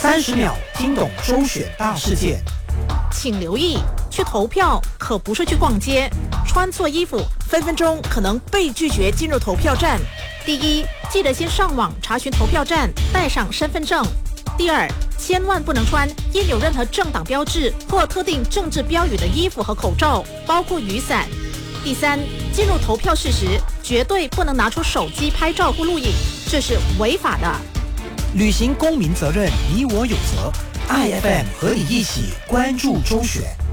30秒听懂周选大事件。 请留意，去投票可不是去逛街，穿错衣服分分钟可能被拒绝进入投票站。第一，记得先上网查询投票站，带上身份证。第二，千万不能穿印有任何政党标志或特定政治标语的衣服和口罩，包括雨伞。第三，进入投票室时，绝对不能拿出手机拍照或录影，这是违法的。 履行公民责任，你我有责。IFM 和你一起关注周选。